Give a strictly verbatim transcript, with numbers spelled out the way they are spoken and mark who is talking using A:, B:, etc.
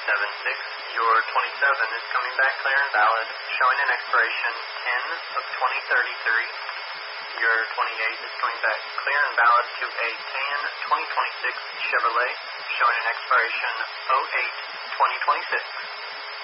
A: seven six. Your twenty-seven is coming back clear and valid, showing an expiration ten of twenty thirty-three. Your twenty-eight is coming back clear and valid to a tan twenty twenty-six Chevrolet, showing an expiration oh eight twenty twenty-six.